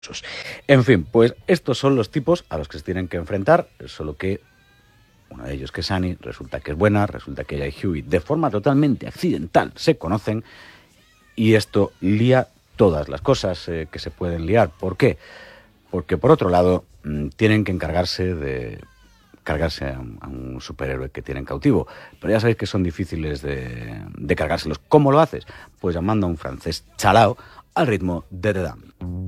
En fin, pues estos son los tipos a los que se tienen que enfrentar, solo que uno de ellos, que es Annie, resulta que es buena, resulta que ella y Hughie de forma totalmente accidental se conocen y esto lía todas las cosas que se pueden liar. ¿Por qué? Porque por otro lado tienen que encargarse de cargarse a un superhéroe que tienen cautivo, pero ya sabéis que son difíciles de cargárselos. ¿Cómo lo haces? Pues llamando a un francés chalao al ritmo de The Dam.